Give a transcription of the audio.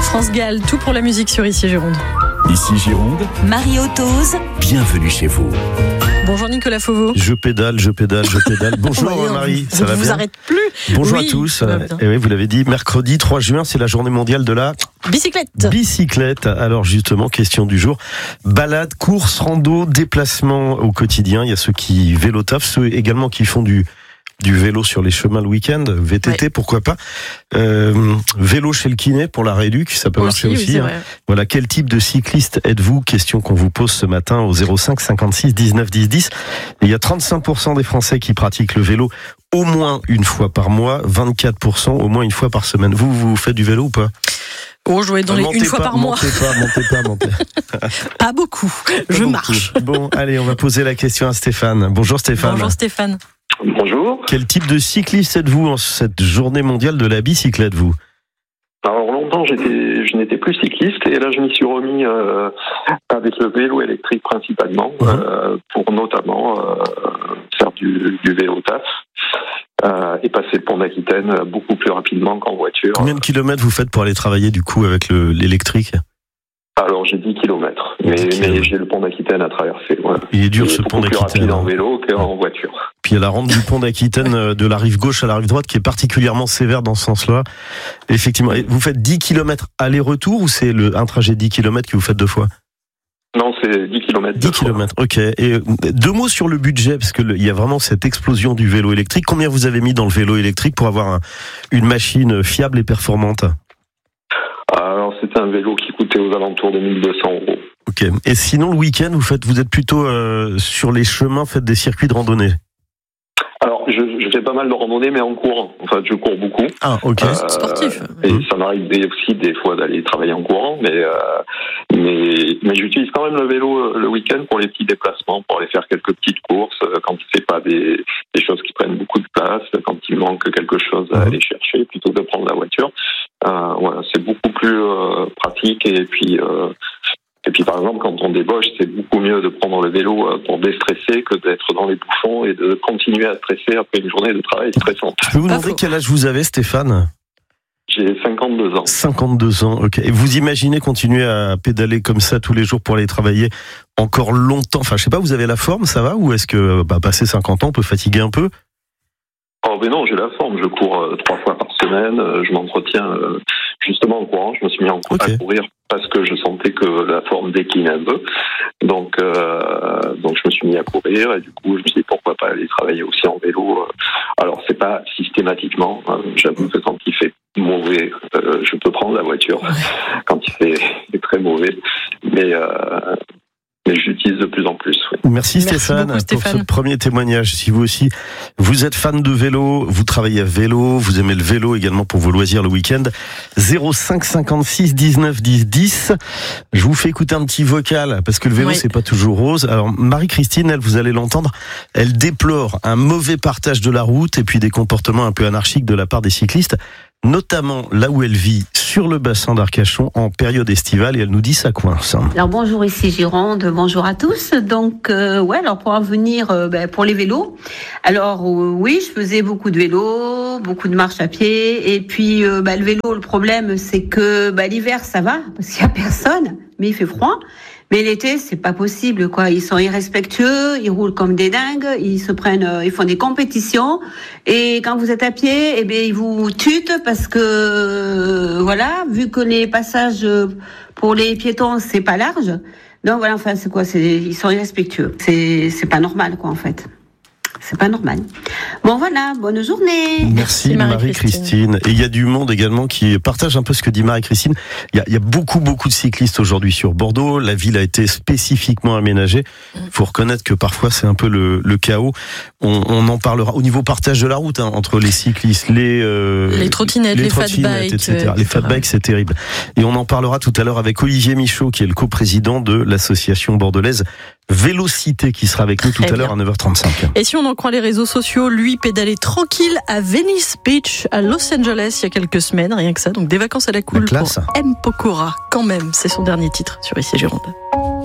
France Gall, tout pour la musique sur Ici Gironde. Ici Gironde, Marie-Otose, bienvenue chez vous. Bonjour Nicolas Fauveau. Je pédale. Bonjour Marie, ça va bien? On ne vous arrête plus. Bonjour Oui, à tous. et Oui, vous l'avez dit, mercredi 3 juin, c'est la journée mondiale de la bicyclette. Alors justement, question du jour. Balade, course, rando, déplacement au quotidien. Il y a ceux qui vélotafent, ceux également qui font du vélo sur les chemins le week-end, VTT, ouais. Pourquoi pas. Vélo chez le kiné pour la rééduque, ça peut marcher aussi. Oui, Voilà, quel type de cycliste êtes-vous? Question qu'on vous pose ce matin au 05 56 19 10 10. Et il y a 35% des Français qui pratiquent le vélo au moins une fois par mois, 24% au moins une fois par semaine. Vous faites du vélo ou pas? Oh, je vais dans les une fois par mois. Montez. Pas beaucoup, je marche. Bon, allez, on va poser la question à Stéphane. Bonjour Stéphane. Bonjour Stéphane. Bonjour. Quel type de cycliste êtes-vous en cette journée mondiale de la bicyclette, vous? Alors longtemps, je n'étais plus cycliste et là je m'y suis remis avec le vélo électrique principalement, pour notamment faire du vélo taf et passer le pont d'Aquitaine beaucoup plus rapidement qu'en voiture. Combien de kilomètres vous faites pour aller travailler du coup avec l'électrique? Alors j'ai 10 kilomètres, mais j'ai le pont d'Aquitaine à traverser. Voilà. Il est dur ce pont d'Aquitaine. C'est plus rapide en vélo qu'en voiture. Puis il y a la rampe du pont d'Aquitaine de la rive gauche à la rive droite qui est particulièrement sévère dans ce sens-là. Effectivement. Et vous faites 10 km aller-retour ou c'est un trajet de 10 km que vous faites deux fois? Non, c'est 10 km. 10 km, ok. Et deux mots sur le budget, parce qu'il y a vraiment cette explosion du vélo électrique. Combien vous avez mis dans le vélo électrique pour avoir une machine fiable et performante? Alors, c'était un vélo qui coûtait aux alentours de 1 200 €. Ok. Et sinon, le week-end, vous êtes plutôt sur les chemins, faites des circuits de randonnée? Alors, je fais pas mal de randonnée, mais en courant. Enfin, je cours beaucoup. Ah, ok. Sportif. Et ça m'arrive aussi des fois d'aller travailler en courant, mais j'utilise quand même le vélo le week-end pour les petits déplacements, pour aller faire quelques petites courses, quand c'est pas des choses qui prennent beaucoup de place, quand il manque quelque chose à aller chercher, plutôt que de prendre la voiture. Voilà, c'est beaucoup plus pratique et puis par exemple quand on débauche, c'est beaucoup mieux de prendre le vélo pour déstresser que d'être dans les bouchons et de continuer à stresser après une journée de travail stressante. Je peux vous demander quel âge vous avez, Stéphane? J'ai 52 ans. 52 ans, ok. Et vous imaginez continuer à pédaler comme ça tous les jours pour aller travailler encore longtemps? Enfin, je sais pas, vous avez la forme, ça va? Ou est-ce que passer 50 ans, on peut fatiguer un peu? Oh ben non, j'ai la forme. Je cours 3 fois par semaine. Je m'entretiens justement en courant. Je me suis mis à courir parce que je sentais que la forme déclinait un peu. Donc je me suis mis à courir et du coup je me suis dit pourquoi pas aller travailler aussi en vélo. Alors c'est pas systématiquement. J'avoue que quand il fait mauvais, je peux prendre la voiture. Quand il fait très mauvais, mais j'utilise de plus en plus. Oui. Merci Stéphane pour ce premier témoignage. Si vous aussi, vous êtes fan de vélo, vous travaillez à vélo, vous aimez le vélo également pour vos loisirs le week-end, 05 56 19 10 10. Je vous fais écouter un petit vocal parce que le vélo c'est pas toujours rose. Alors Marie-Christine, elle, vous allez l'entendre, elle déplore un mauvais partage de la route et puis des comportements un peu anarchiques de la part des cyclistes, notamment là où elle vit, sur le bassin d'Arcachon en période estivale, et elle nous dit ça coince. Alors bonjour, ici Gironde, bonjour à tous. Donc alors pour en venir pour les vélos, alors oui, je faisais beaucoup de vélo, beaucoup de marche à pied, et puis le vélo, le problème c'est que l'hiver ça va parce qu'il y a personne, mais il fait froid. Mais l'été, c'est pas possible, quoi. Ils sont irrespectueux, ils roulent comme des dingues, ils font des compétitions. Et quand vous êtes à pied, ils vous tutent parce que, vu que les passages pour les piétons, c'est pas large. Donc voilà, enfin, ils sont irrespectueux. C'est pas normal, quoi, en fait. C'est pas normal. Bon voilà, bonne journée. Merci Marie-Christine. Et il y a du monde également qui partage un peu ce que dit Marie-Christine. Il y a beaucoup de cyclistes aujourd'hui sur Bordeaux. La ville a été spécifiquement aménagée. Il faut reconnaître que parfois c'est un peu le chaos. On en parlera au niveau partage de la route entre les cyclistes, les trottinettes, les fat bikes, etc. Les fat bikes, c'est terrible. Et on en parlera tout à l'heure avec Olivier Michaud, qui est le coprésident de l'association bordelaise Vélocité, qui sera avec nous tout à l'heure à 9h35. Et si on en croit les réseaux sociaux, lui pédalait tranquille à Venice Beach, à Los Angeles, il y a quelques semaines, rien que ça. Donc des vacances à la cool pour M. Pokora, quand même. C'est son dernier titre sur Ici Gironde.